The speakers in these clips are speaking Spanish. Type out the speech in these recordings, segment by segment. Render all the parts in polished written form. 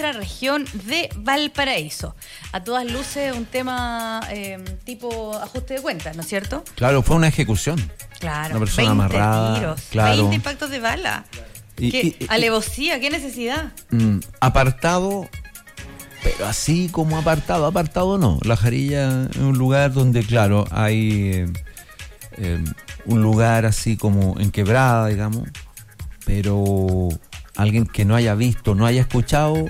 nuestra región de Valparaíso. A todas luces un tema tipo ajuste de cuentas, ¿no es cierto? Claro, fue una ejecución. Claro, una persona 20 amarrada, tiros, claro. 20 impactos de bala. ¿Qué alevosía? ¿Qué necesidad? Apartado, pero así como apartado no. La Jarilla es un lugar donde, claro, hay un lugar así como en quebrada, digamos, pero alguien que no haya visto, no haya escuchado,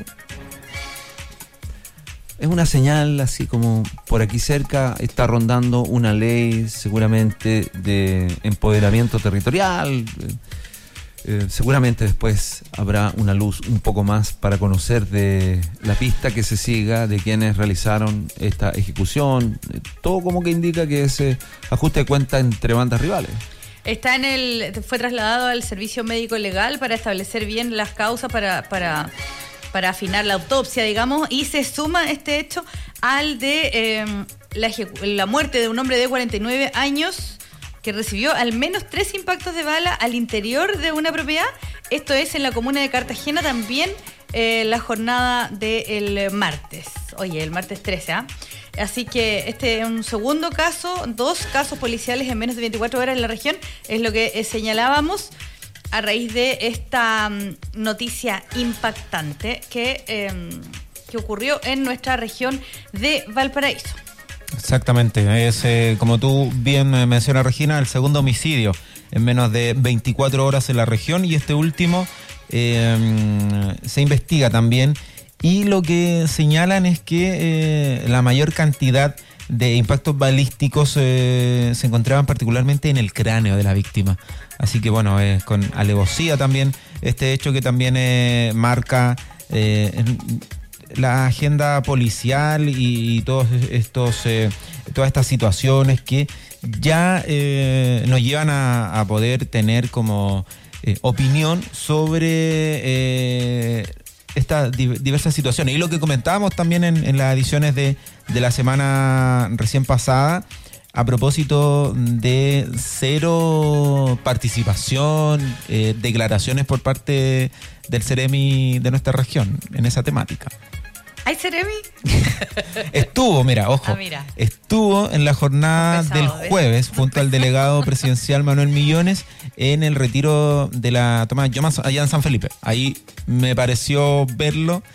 es una señal así como por aquí cerca está rondando una ley seguramente de empoderamiento territorial. Seguramente después habrá una luz un poco más para conocer de la pista que se siga, de quienes realizaron esta ejecución. Todo como que indica que ese ajuste de cuentas entre bandas rivales. Fue trasladado al servicio médico legal para establecer bien las causas, para afinar la autopsia, digamos, y se suma este hecho al de la muerte de un hombre de 49 años que recibió al menos 3 impactos de bala al interior de una propiedad. Esto es en la comuna de Cartagena, también la jornada del martes. Oye, el martes 13, ¿ah? Así que este es un segundo caso, 2 casos policiales en menos de 24 horas en la región, es lo que señalábamos a raíz de esta noticia impactante que ocurrió en nuestra región de Valparaíso. Exactamente, es como tú bien mencionas, Regina, el segundo homicidio en menos de 24 horas en la región, y este último se investiga también, y lo que señalan es que la mayor cantidad de impactos balísticos se encontraban particularmente en el cráneo de la víctima. Así que bueno, con alevosía también este hecho que también marca la agenda policial y todas estas situaciones que ya nos llevan a poder tener como opinión sobre estas diversas situaciones. Y lo que comentábamos también en las ediciones de la semana recién pasada, a propósito de cero participación, declaraciones por parte del Ceremi de nuestra región en esa temática. ¿Hay Ceremi? Estuvo, mira, ojo, estuvo en la jornada del jueves junto al delegado presidencial Manuel Millones en el retiro de la toma de Yomas allá en San Felipe. Ahí me pareció verlo